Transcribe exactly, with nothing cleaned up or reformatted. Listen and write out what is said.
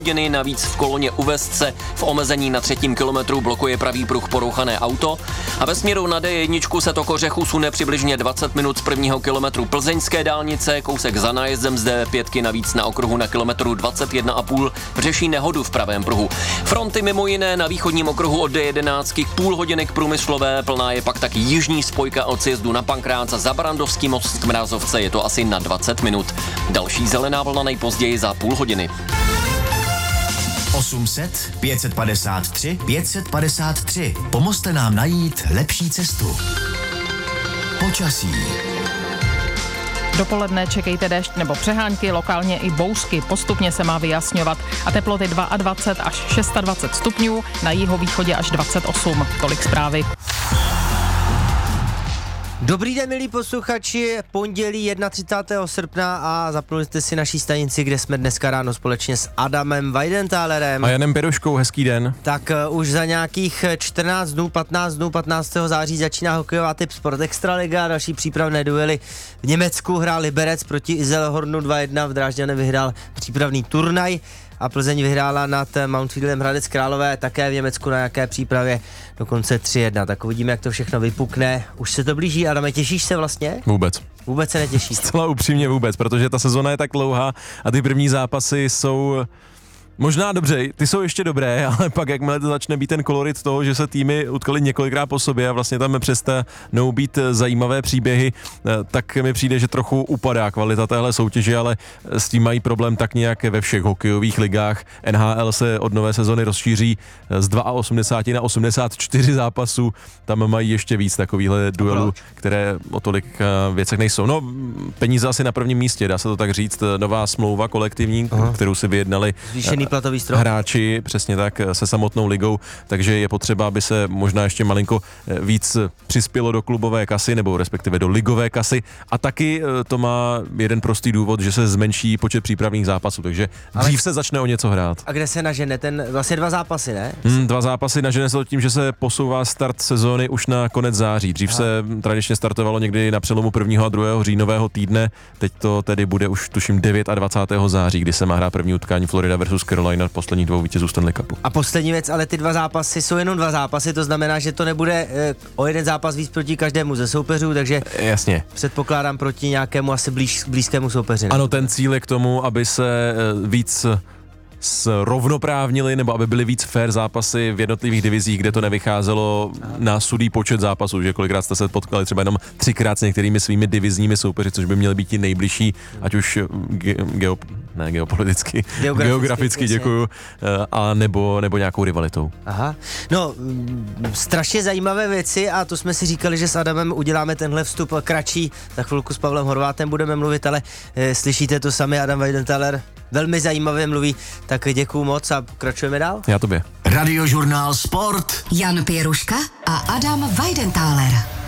Hodiny navíc v koloně u Vesce v omezení na třetím kilometru blokuje pravý pruh porouchané auto a ve směru na D jedna se to Kořechu sune přibližně dvacet minut z prvního kilometru plzeňské dálnice, kousek za nájezdem z D pět navíc na okruhu na kilometru dvacet jedna a půl řeší nehodu v pravém pruhu. Fronty mimo jiné na východním okruhu od D jedenáct k půl hodiny k Průmyslové, plná je pak taky jižní spojka od sjezdu na Pankrác za Barandovský most k Mrázovce, je to asi na dvacet minut. Další zelená vlna nejpozději za půl hodiny. osm set, pět set padesát tři, pět set padesát tři. Pomozte nám najít lepší cestu. Počasí. Dopoledne čekejte déšť nebo přehánky, lokálně i bouřky. Postupně se má vyjasňovat a teploty dvacet dva až dvacet šest stupňů, na jihovýchodě až dvacet osm. Tolik zprávy. Dobrý den, milí posluchači, pondělí třicátého prvního srpna a zapnuli jste si naší stanici, kde jsme dneska ráno společně s Adamem Weidentálerem. A Janem Piroškou, hezký den. Tak uh, už za nějakých čtrnáct dnů, patnáct dnů, patnáctého září začíná hokejová typ Sport Extraliga, další přípravné duely v Německu hrál Liberec proti Iserlohornu dva jedna, v Drážďanech vyhrál přípravný turnaj a Plzeň vyhrála nad Mountfieldem Hradec Králové, také v Německu na nějaké přípravě dokonce tři jedna. Tak uvidíme, jak to všechno vypukne. Už se to blíží, Adame, těšíš se vlastně? Vůbec. Vůbec se netěšíš? Zcela upřímně vůbec, protože ta sezona je tak dlouhá a ty první zápasy jsou... Možná dobře, ty jsou ještě dobré, ale pak jakmile to začne být ten kolorit toho, že se týmy utkali několikrát po sobě a vlastně tam přestanou být zajímavé příběhy, tak mi přijde, že trochu upadá kvalita téhle soutěže, ale s tím mají problém tak nějak ve všech hokejových ligách. N H L se od nové sezony rozšíří z osmdesát dva na osmdesát čtyři zápasů, tam mají ještě víc takovýchhle duelů, které o tolik věcech nejsou. No, peníze asi na prvním místě, dá se to tak říct, nová smlouva kolektivní, Aha. kterou si vyjednali Zvýšený platový strop. Hráči, přesně tak, se samotnou ligou, takže je potřeba, aby se možná ještě malinko víc přispělo do klubové kasy, nebo respektive do ligové kasy. A taky to má jeden prostý důvod, že se zmenší počet přípravných zápasů, takže Ale... dřív se začne o něco hrát. A kde se nažene ten, vlastně dva zápasy, ne? Hmm, dva zápasy nažene se tím, že se posouvá start sezóny už na konec září. Dřív Aha. se tradičně startovalo někdy na přelomu prvního a druhého říjnového týdne, teď to tedy bude už tuším dvacátého devátého září, kdy se má hrát první utkání Florida versus Carolina, posledních dvou vítězů Stanley Cupu. A poslední věc, ale ty dva zápasy jsou jenom dva zápasy, to znamená, že to nebude e, o jeden zápas víc proti každému ze soupeřů, takže jasně. Předpokládám proti nějakému asi blíž, blízkému soupeři. Ano, ten cíl je k tomu, aby se e, víc rovnoprávnili, nebo aby byly víc fair zápasy v jednotlivých divizích, kde to nevycházelo na sudý počet zápasů, že kolikrát jste se potkali třeba jenom třikrát s některými svými divizními soupeři, což by měli být ti nejbližší, ať už ge, geo, ne, geopoliticky, geograficky, geograficky děkuju, a nebo, nebo nějakou rivalitou. Aha, no strašně zajímavé věci a to jsme si říkali, že s Adamem uděláme tenhle vstup kratší, za chvilku s Pavlem Horvátem budeme mluvit, ale e, slyšíte to sami, Adam Weidentáler velmi zajímavě mluví, tak děkuju moc a pokračujeme dál. Já tobě. Radiožurnál Sport. Jan Piroška a Adam Weidentáler.